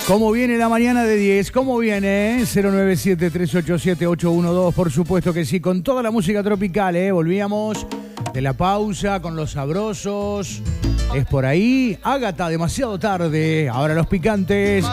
¿Cómo viene la mañana de 10? ¿Cómo viene? 097-387-812, por supuesto que sí, con toda la música tropical, Volvíamos de la pausa con los sabrosos. Es por ahí. Ágata, demasiado tarde. Ahora los picantes.